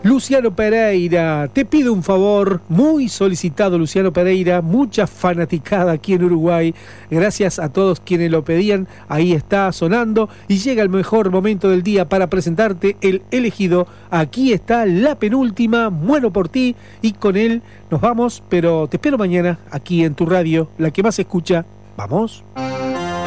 Luciano Pereira, te pido un favor, muy solicitado Luciano Pereira, mucha fanaticada aquí en Uruguay, gracias a todos quienes lo pedían, ahí está sonando y llega el mejor momento del día para presentarte el elegido. Aquí está la penúltima, muero por ti, y con él nos vamos, pero te espero mañana aquí en tu radio, la que más escucha. ¿Vamos?